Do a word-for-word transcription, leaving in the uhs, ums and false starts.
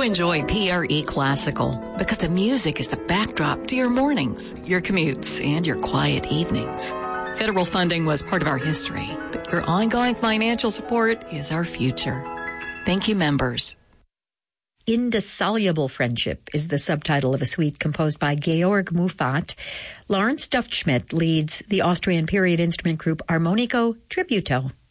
enjoy P R E Classical because the music is the backdrop to your mornings, your commutes, and your quiet evenings. Federal funding was part of our history, but your ongoing financial support is our future. Thank you, members. Indissoluble Friendship is the subtitle of a suite composed by Georg Muffat. Lawrence Duftschmidt leads the Austrian period instrument group Armonico Tributo.